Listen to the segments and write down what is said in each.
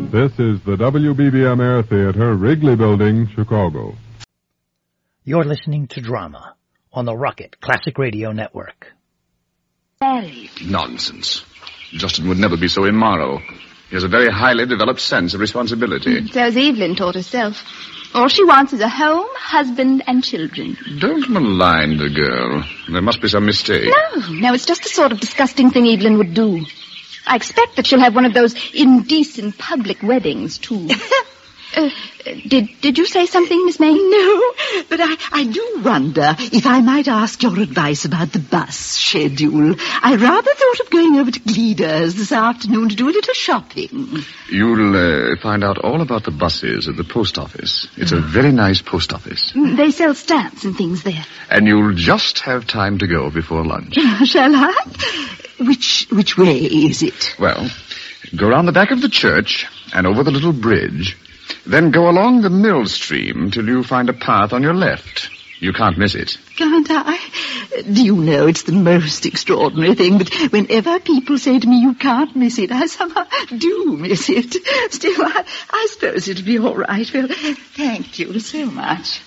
This is the WBBM Air Theater, Wrigley Building, Chicago. You're listening to Drama on the Rocket Classic Radio Network. Married. Nonsense. Justin would never be so immoral. He has a very highly developed sense of responsibility. So's Evelyn taught herself. All she wants is a home, husband, and children. Don't malign the girl. There must be some mistake. No, it's just the sort of disgusting thing Evelyn would do. I expect that she'll have one of those indecent public weddings, too. Did you say something, Miss May? No, but I do wonder if I might ask your advice about the bus schedule. I rather thought of going over to Gleader's this afternoon to do a little shopping. You'll find out all about the buses at the post office. It's a very nice post office. They sell stamps and things there. And you'll just have time to go before lunch. Shall I? Which way is it? Well, go round the back of the church and over the little bridge. Then go along the mill stream till you find a path on your left. You can't miss it. Can't I? Do you know, it's the most extraordinary thing, but whenever people say to me, you can't miss it, I somehow do miss it. Still, I suppose it'll be all right. Well, thank you so much.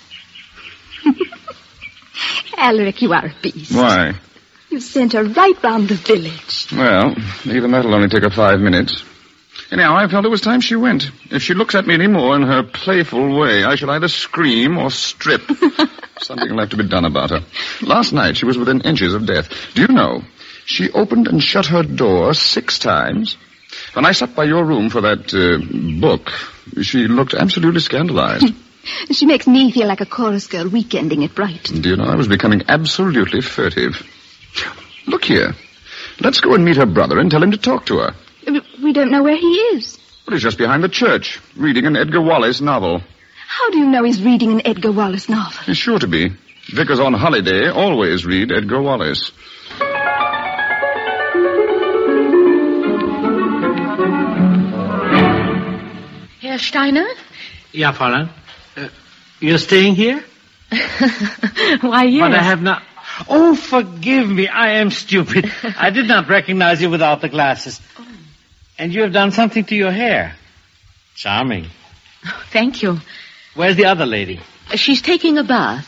Alaric, you are a beast. Why? You sent her right round the village. Well, even that'll only take her 5 minutes. Anyhow, I felt it was time she went. If she looks at me any more in her playful way, I shall either scream or strip. Something will have to be done about her. Last night, she was within inches of death. Do you know, she opened and shut her door 6 times. When I sat by your room for that book, she looked absolutely scandalized. She makes me feel like a chorus girl weekending at Brighton. Do you know, I was becoming absolutely furtive. Look here. Let's go and meet her brother and tell him to talk to her. We don't know where he is. Well, he's just behind the church, reading an Edgar Wallace novel. How do you know he's reading an Edgar Wallace novel? He's sure to be. Vicars on holiday always read Edgar Wallace. Herr Steiner? Ja, Fräulein. You're staying here? Why, yes. But I have not... Oh, forgive me. I am stupid. I did not recognize you without the glasses. Oh. And you have done something to your hair. Charming. Oh, thank you. Where's the other lady? She's taking a bath.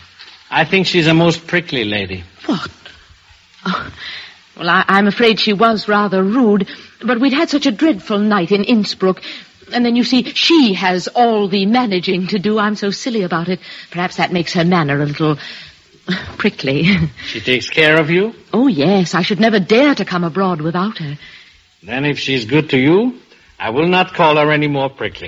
I think she's a most prickly lady. What? Oh, well, I'm afraid she was rather rude, but we'd had such a dreadful night in Innsbruck. And then, you see, she has all the managing to do. I'm so silly about it. Perhaps that makes her manner a little... prickly. She takes care of you? Oh, yes. I should never dare to come abroad without her. Then if she's good to you, I will not call her any more prickly.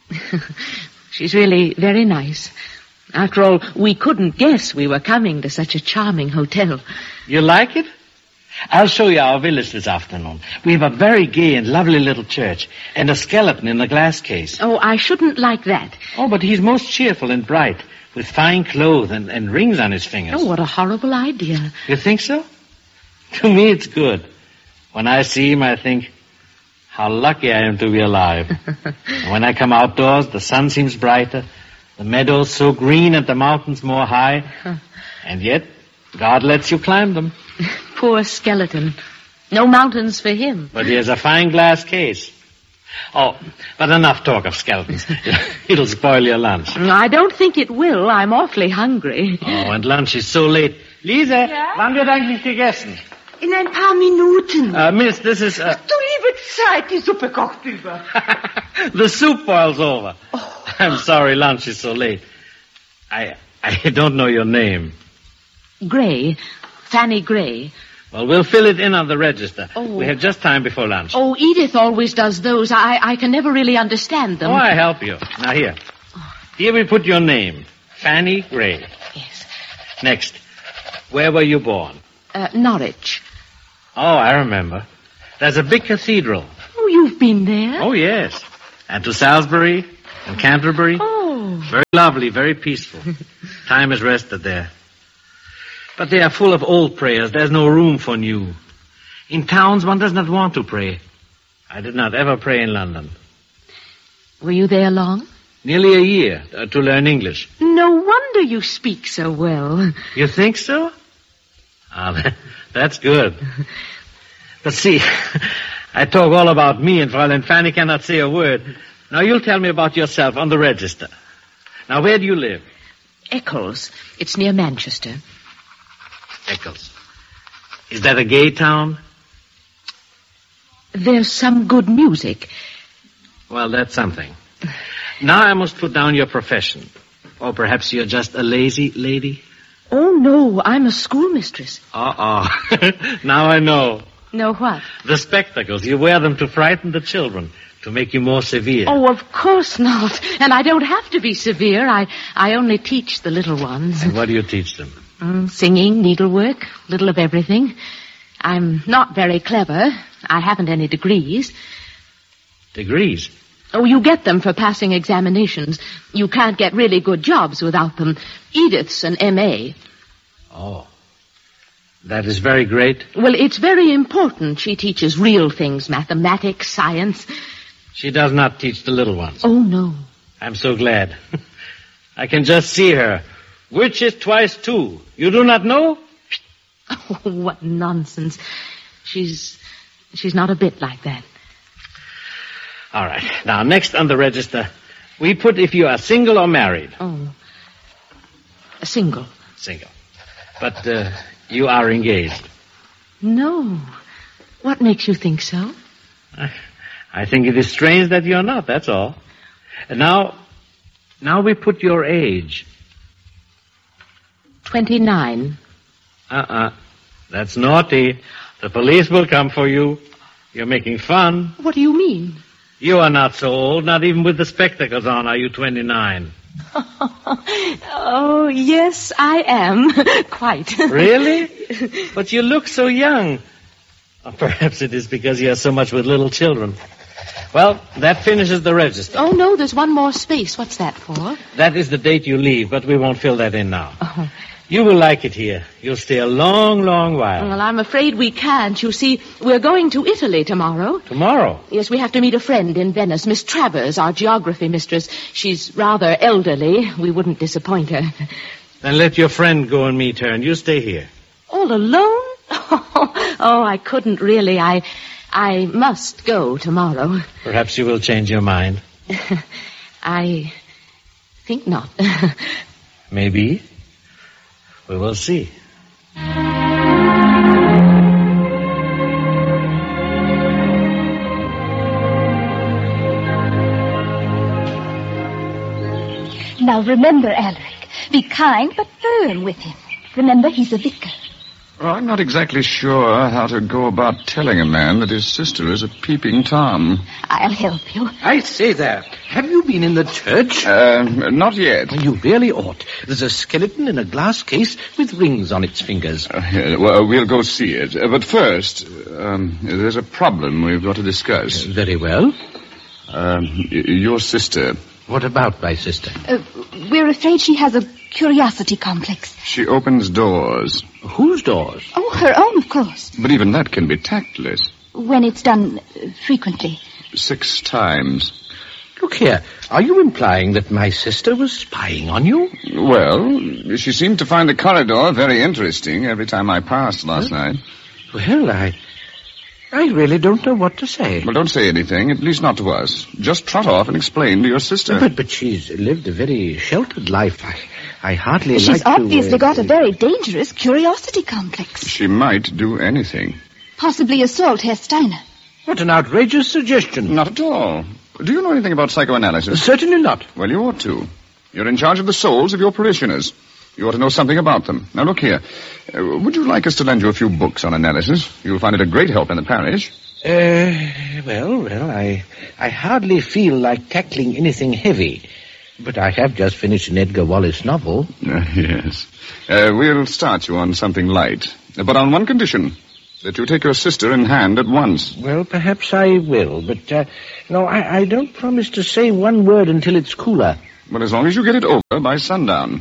She's really very nice. After all, we couldn't guess we were coming to such a charming hotel. You like it? I'll show you our village this afternoon. We have a very gay and lovely little church, and a skeleton in a glass case. Oh, I shouldn't like that. Oh, but he's most cheerful and bright, with fine clothes and rings on his fingers. Oh, what a horrible idea. You think so? To me, it's good. When I see him, I think, how lucky I am to be alive. And when I come outdoors, the sun seems brighter, the meadows so green and the mountains more high. And yet, God lets you climb them. Poor skeleton. No mountains for him. But he has a fine glass case. Oh, but enough talk of skeletons. It'll spoil your lunch. I don't think it will. I'm awfully hungry. Oh, and lunch is so late. Lise, wann wird eigentlich gegessen? In ein paar Minuten. Miss, this is... Du liebe Zeit, die Suppe kocht über. The soup boils over. Oh. I'm sorry lunch is so late. I don't know your name. Gray. Fanny Gray. Well, we'll fill it in on the register. Oh. We have just time before lunch. Oh, Edith always does those. I can never really understand them. Oh, I help you. Now, here. Here we put your name. Fanny Gray. Yes. Next. Where were you born? Norwich. Oh, I remember. There's a big cathedral. Oh, you've been there? Oh, yes. And to Salisbury and Canterbury. Oh. Very lovely, very peaceful. Time is rested there. But they are full of old prayers. There's no room for new. In towns, one does not want to pray. I did not ever pray in London. Were you there long? Nearly a year to learn English. No wonder you speak so well. You think so? Ah, that's good. But see, I talk all about me, and Fräulein Fanny cannot say a word. Now, you'll tell me about yourself on the register. Now, where do you live? Eccles. It's near Manchester. Eccles. Is that a gay town? There's some good music. Well, that's something. Now I must put down your profession. Or perhaps you're just a lazy lady? Oh, no, I'm a schoolmistress. Now I know. Know what? The spectacles. You wear them to frighten the children, to make you more severe. Oh, of course not. And I don't have to be severe. I only teach the little ones. And what do you teach them? Singing, needlework, little of everything. I'm not very clever. I haven't any degrees. Degrees? Oh, you get them for passing examinations. You can't get really good jobs without them. Edith's an M.A. Oh. That is very great. Well, it's very important. She teaches real things, mathematics, science. She does not teach the little ones. Oh, no. I'm so glad. I can just see her. Which is twice 2? You do not know? Oh, what nonsense. She's not a bit like that. All right. Now, next on the register, we put if you are single or married. Oh. Single. Single. But you are engaged. No. What makes you think so? I think it is strange that you're not, that's all. And now we put your age. 29. That's naughty. The police will come for you. You're making fun. What do you mean? You are not so old, not even with the spectacles on are you 29. Oh, yes, I am. Quite. Really? But you look so young. Or perhaps it is because you are so much with little children. Well, that finishes the register. Oh, no, there's one more space. What's that for? That is the date you leave, but we won't fill that in now. Oh. You will like it here. You'll stay a long, long while. Well, I'm afraid we can't. You see, we're going to Italy tomorrow. Tomorrow? Yes, we have to meet a friend in Venice, Miss Travers, our geography mistress. She's rather elderly. We wouldn't disappoint her. Then let your friend go and meet her, and you stay here. All alone? Oh, I couldn't really. I must go tomorrow. Perhaps you will change your mind. I think not. Maybe. We will see. Now remember, Alaric, be kind but firm with him. Remember, he's a vicar. Well, I'm not exactly sure how to go about telling a man that his sister is a peeping Tom. I'll help you. I say there, have you been in the church? Not yet. You really ought. There's a skeleton in a glass case with rings on its fingers. Well, we'll go see it. But first, there's a problem we've got to discuss. Very well. Your sister. What about my sister? We're afraid she has a curiosity complex. She opens doors. Whose doors? Oh, her own, of course. But even that can be tactless. When it's done frequently. 6 times. Look here, are you implying that my sister was spying on you? Well, she seemed to find the corridor very interesting every time I passed last night. Well, I really don't know what to say. Well, don't say anything, at least not to us. Just trot off and explain to your sister. But she's lived a very sheltered life. I hardly She's like to... obviously got a very dangerous curiosity complex. She might do anything. Possibly assault Herr Steiner. What an outrageous suggestion. Not at all. Do you know anything about psychoanalysis? Certainly not. Well, you ought to. You're in charge of the souls of your parishioners. You ought to know something about them. Now, look here. Would you like us to lend you a few books on analysis? You'll find it a great help in the parish. Well, I hardly feel like tackling anything heavy. But I have just finished an Edgar Wallace novel. Yes. We'll start you on something light. But on one condition. That you take your sister in hand at once. Well, perhaps I will. But, I don't promise to say one word until it's cooler. Well, as long as you get it over by sundown.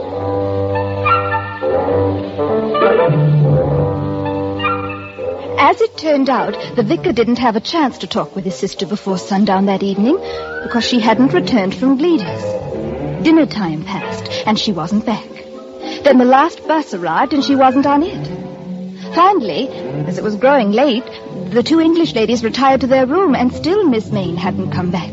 As it turned out, the vicar didn't have a chance to talk with his sister before sundown that evening because she hadn't returned from Gleader's. Dinner time passed, and she wasn't back. Then the last bus arrived, and she wasn't on it. Finally, as it was growing late, the two English ladies retired to their room, and still Miss Mayne hadn't come back.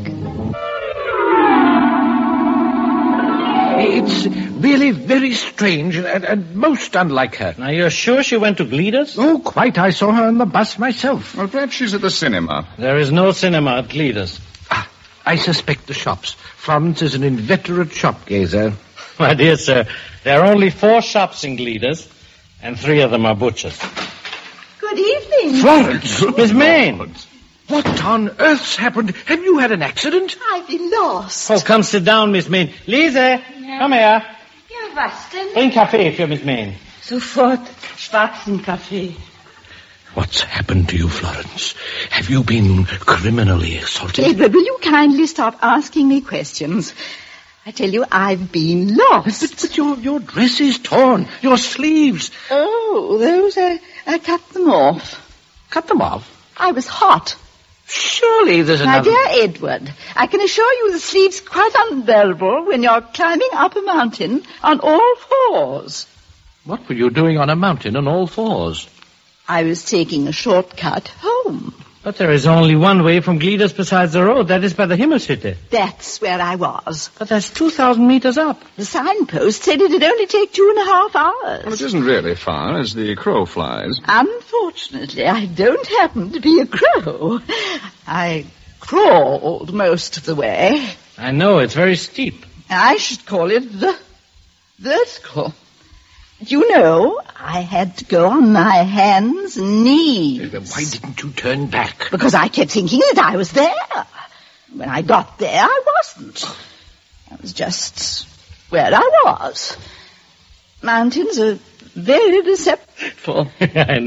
It's really very strange and most unlike her. Now, you're sure she went to Gleader's? Oh, quite. I saw her on the bus myself. Well, perhaps she's at the cinema. There is no cinema at Gleader's. I suspect the shops. Florence is an inveterate shop gazer. My dear sir, there are only 4 shops in Gleader's, and 3 of them are butchers. Good evening. Florence! Miss Mayne! What on earth's happened? Have you had an accident? I've been lost. Oh, come sit down, Miss Mayne. Lise, come here. Ja, was denn? Bring Kaffee für Miss Mayne. Sofort schwarzen Kaffee. What's happened to you, Florence? Have you been criminally assaulted? Edward, will you kindly stop asking me questions? I tell you, I've been lost. But your dress is torn. Your sleeves. Oh, those, I cut them off. Cut them off? I was hot. Surely there's My another... dear Edward, I can assure you the sleeves quite unbearable when you're climbing up a mountain on all fours. What were you doing on a mountain on all fours? I was taking a shortcut home. But there is only one way from Gleader's besides the road. That is by the Himmelshütte. That's where I was. But that's 2,000 meters up. The signpost said it'd only take 2.5 hours. Well, it isn't really far as the crow flies. Unfortunately, I don't happen to be a crow. I crawled most of the way. I know, it's very steep. I should call it vertical. You know, I had to go on my hands and knees. Why didn't you turn back? Because I kept thinking that I was there. When I got there, I wasn't. I was just where I was. Mountains are very deceitful. I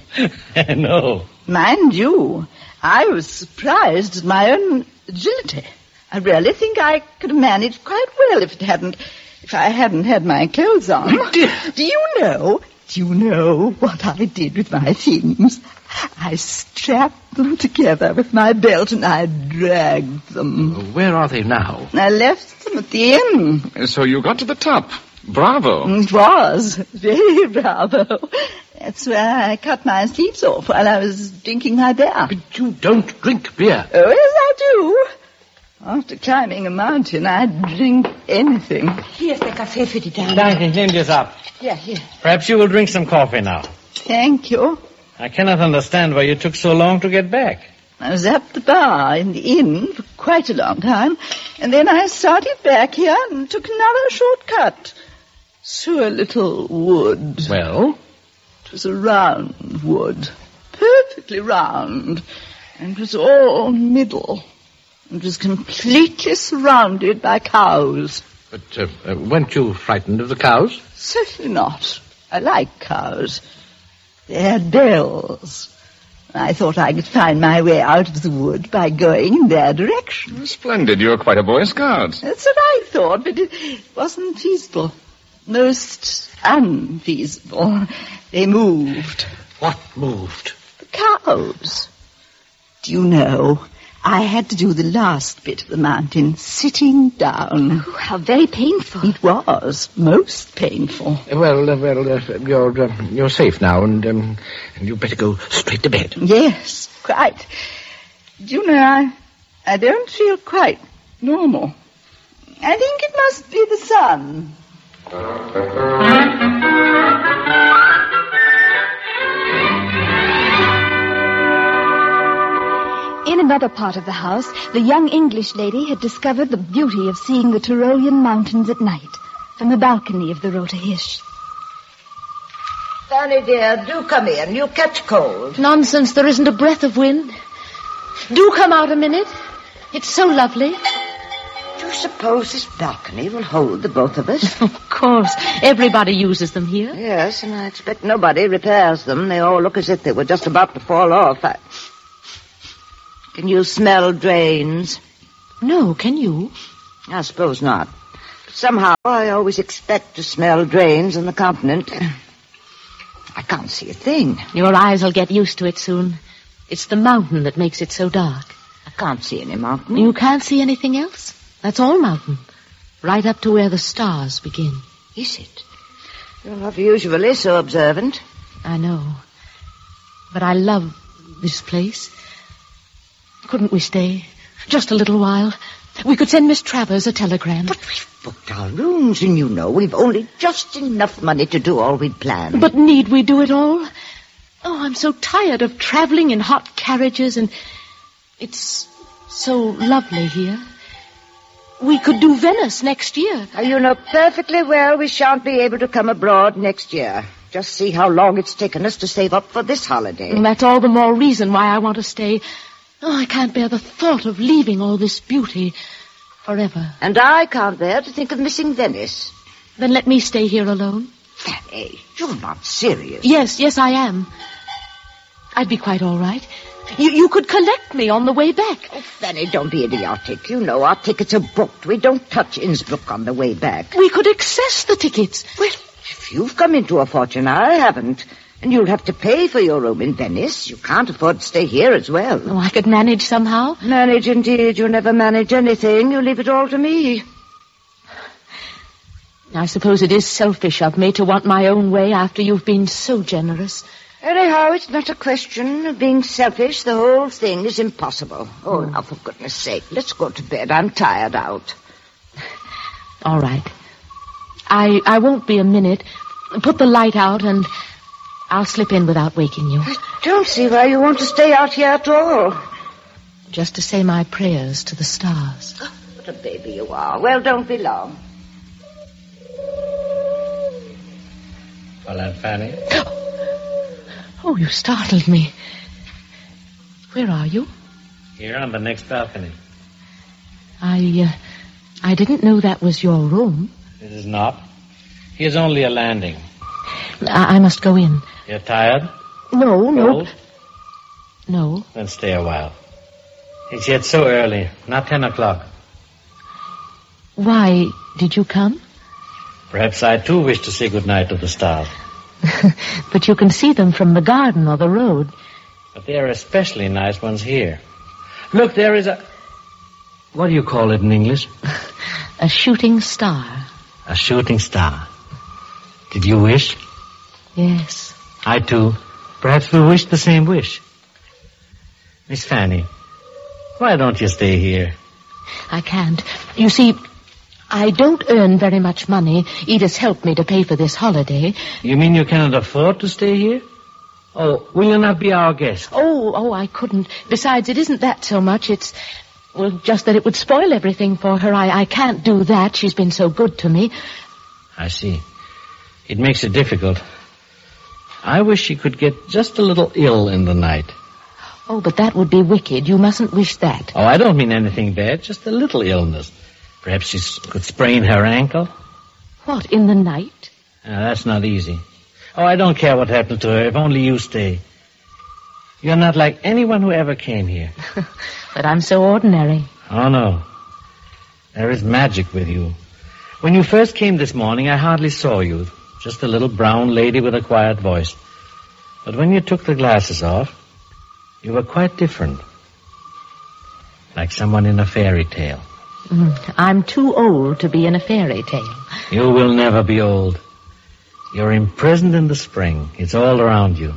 know. Mind you, I was surprised at my own agility. I really think I could have managed quite well if I hadn't had my clothes on. Do you know what I did with my things? I strapped them together with my belt and I dragged them. Where are they now? I left them at the inn. So you got to the top. Bravo. It was. Very bravo. That's where I cut my sleeves off while I was drinking my beer. But you don't drink beer. Oh, yes, I do. After climbing a mountain, I'd drink anything. Hier ist der Kaffee für die Dame. Danke, ich nehme das ab. Yeah, here. Perhaps you will drink some coffee now. Thank you. I cannot understand why you took so long to get back. I was at the bar in the inn for quite a long time, and then I started back here and took another shortcut through a little wood. Well? It was a round wood, perfectly round, and it was all middle. It was completely surrounded by cows. But weren't you frightened of the cows? Certainly not. I like cows. They had bells. I thought I could find my way out of the wood by going in their direction. Splendid. You're quite a Boy Scout. That's what I thought, but it wasn't feasible. Most unfeasible. They moved. What moved? The cows. Do you know, I had to do the last bit of the mountain sitting down. Oh, how very painful. It was most painful. You're safe now, and you better go straight to bed. Yes, quite. Do you know, I don't feel quite normal. I think it must be the sun. In another part of the house, the young English lady had discovered the beauty of seeing the Tyrolean mountains at night from the balcony of the Rote Hirsch. Fanny, dear, do come in. You'll catch cold. Nonsense, there isn't a breath of wind. Do come out a minute. It's so lovely. Do you suppose this balcony will hold the both of us? Of course. Everybody uses them here. Yes, and I expect nobody repairs them. They all look as if they were just about to fall off. Can you smell drains? No, can you? I suppose not. But somehow I always expect to smell drains on the continent. I can't see a thing. Your eyes will get used to it soon. It's the mountain that makes it so dark. I can't see any mountain. You can't see anything else? That's all mountain. Right up to where the stars begin. Is it? You're not usually so observant. I know. But I love this place. Couldn't we stay? Just a little while. We could send Miss Travers a telegram. But we've booked our rooms, and you know we've only just enough money to do all we'd planned. But need we do it all? Oh, I'm so tired of traveling in hot carriages, and it's so lovely here. We could do Venice next year. You know perfectly well we shan't be able to come abroad next year. Just see how long it's taken us to save up for this holiday. And that's all the more reason why I want to stay. Oh, I can't bear the thought of leaving all this beauty forever. And I can't bear to think of missing Venice. Then let me stay here alone. Fanny, you're not serious. Yes, I am. I'd be quite all right. You could collect me on the way back. Oh, Fanny, don't be idiotic. You know our tickets are booked. We don't touch Innsbruck on the way back. We could access the tickets. Well, if you've come into a fortune, I haven't. And you'll have to pay for your room in Venice. You can't afford to stay here as well. Oh, I could manage somehow. Manage, indeed. You never manage anything. You leave it all to me. I suppose it is selfish of me to want my own way after you've been so generous. Anyhow, it's not a question of being selfish. The whole thing is impossible. Oh, now, for goodness sake, let's go to bed. I'm tired out. All right. I won't be a minute. Put the light out and I'll slip in without waking you. I don't see why you want to stay out here at all. Just to say my prayers to the stars. Oh, what a baby you are. Well, don't be long. Well, Aunt Fanny. Oh, you startled me. Where are you? Here on the next balcony. I didn't know that was your room. It is not. Here's only a landing. I must go in. You're tired? No. Cold? No. Then stay a while. It's yet so early, not 10 o'clock. Why did you come? Perhaps I, too, wish to say goodnight to the stars. But you can see them from the garden or the road. But they are especially nice ones here. Look, there is a... What do you call it in English? A shooting star. A shooting star. Did you wish? Yes. I, too. Perhaps we wish the same wish. Miss Fanny, why don't you stay here? I can't. You see, I don't earn very much money. Edith's helped me to pay for this holiday. You mean you cannot afford to stay here? Oh, will you not be our guest? Oh, I couldn't. Besides, it isn't that so much. It's, well, just that it would spoil everything for her. I can't do that. She's been so good to me. I see. It makes it difficult. I wish she could get just a little ill in the night. Oh, but that would be wicked. You mustn't wish that. Oh, I don't mean anything bad. Just a little illness. Perhaps she could sprain her ankle. What, in the night? That's not easy. Oh, I don't care what happens to her, if only you stay. You're not like anyone who ever came here. But I'm so ordinary. Oh, no. There is magic with you. When you first came this morning, I hardly saw you. Just a little brown lady with a quiet voice. But when you took the glasses off, you were quite different. Like someone in a fairy tale. I'm too old to be in a fairy tale. You will never be old. You're imprisoned in the spring. It's all around you.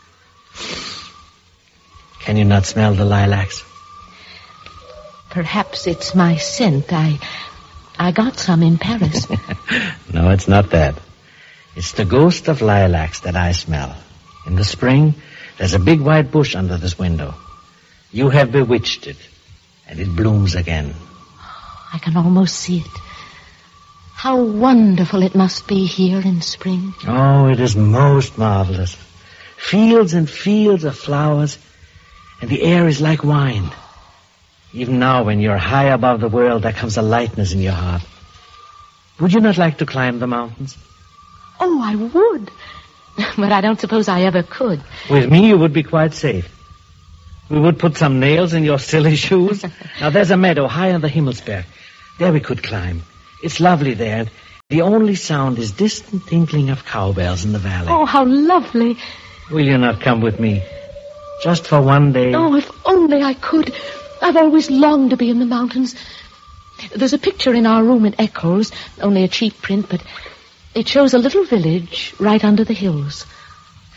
Can you not smell the lilacs? Perhaps it's my scent. I got some in Paris. No, it's not that. It's the ghost of lilacs that I smell. In the spring, there's a big white bush under this window. You have bewitched it, and it blooms again. I can almost see it. How wonderful it must be here in spring. Oh, it is most marvelous. Fields and fields of flowers, and the air is like wine. Even now, when you're high above the world, there comes a lightness in your heart. Would you not like to climb the mountains? Oh, I would. But I don't suppose I ever could. With me, you would be quite safe. We would put some nails in your silly shoes. Now, there's a meadow high on the Himmelsberg. There we could climb. It's lovely there. The only sound is distant tinkling of cowbells in the valley. Oh, how lovely. Will you not come with me? Just for one day? Oh, if only I could. I've always longed to be in the mountains. There's a picture in our room at Eccles, only a cheap print, but it shows a little village right under the hills.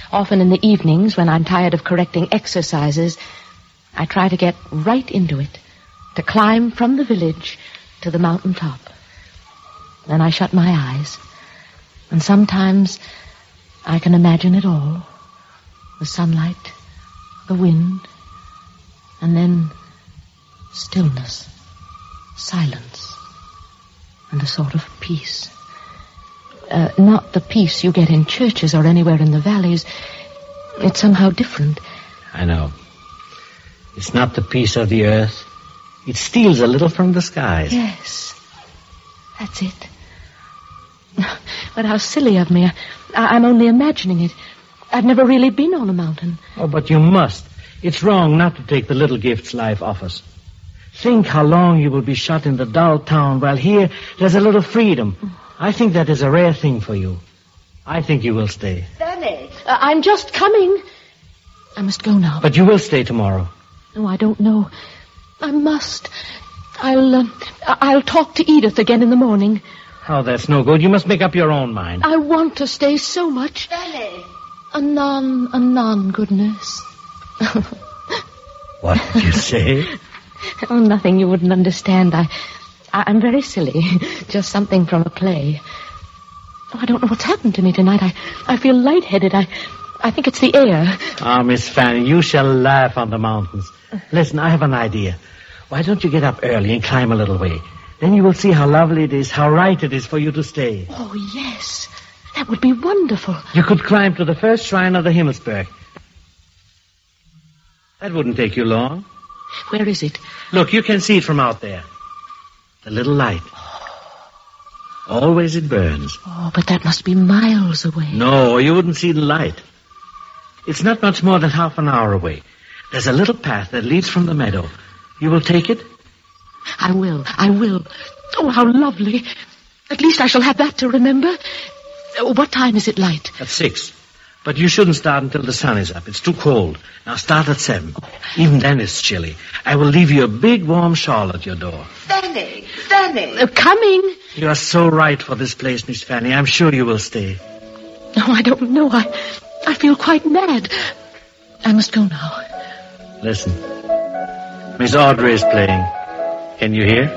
Often in the evenings, when I'm tired of correcting exercises, I try to get right into it, to climb from the village to the mountain top. Then I shut my eyes, and sometimes I can imagine it all. The sunlight, the wind, and then stillness, silence, and a sort of peace. Not the peace you get in churches or anywhere in the valleys. It's somehow different. I know. It's not the peace of the earth. It steals a little from the skies. Yes, that's it. But how silly of me. I'm only imagining it. I've never really been on a mountain. Oh, but you must. It's wrong not to take the little gifts life offers. Think how long you will be shut in the dull town, while here there's a little freedom. I think that is a rare thing for you. I think you will stay. Fanny. I'm just coming. I must go now. But you will stay tomorrow. No, I don't know. I must. I'll talk to Edith again in the morning. Oh, that's no good. You must make up your own mind. I want to stay so much. Fanny. Anon, goodness. What did you say? Oh, nothing you wouldn't understand. I'm very silly. Just something from a play. Oh, I don't know what's happened to me tonight. I feel lightheaded. I think it's the air. Ah, Miss Fanny, you shall laugh on the mountains. Listen, I have an idea. Why don't you get up early and climb a little way? Then you will see how lovely it is, how right it is for you to stay. Oh, yes. That would be wonderful. You could climb to the first shrine of the Himmelsberg. That wouldn't take you long. Where is it? Look, you can see it from out there. The little light. Always it burns. Oh, but that must be miles away. No, you wouldn't see the light. It's not much more than half an hour away. There's a little path that leads from the meadow. You will take it? I will. Oh, how lovely. At least I shall have that to remember. What time is it light? At 6. But you shouldn't start until the sun is up. It's too cold. Now start at 7. Even then it's chilly. I will leave you a big warm shawl at your door. Fanny. Coming. You are so right for this place, Miss Fanny. I'm sure you will stay. No, I don't know. I feel quite mad. I must go now. Listen. Miss Audrey is playing. Can you hear?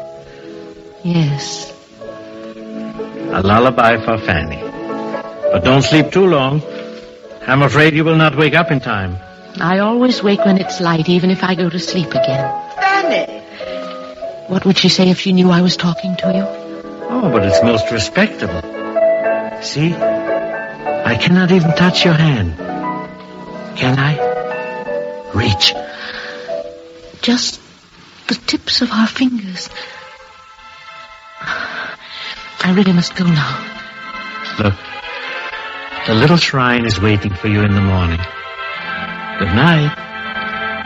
Yes. A lullaby for Fanny. But don't sleep too long. I'm afraid you will not wake up in time. I always wake when it's light, even if I go to sleep again. Fanny. What would she say if she knew I was talking to you? Oh, but it's most respectable. See? I cannot even touch your hand. Can I? Reach. Just the tips of our fingers. I really must go now. Look. The little shrine is waiting for you in the morning. Good night.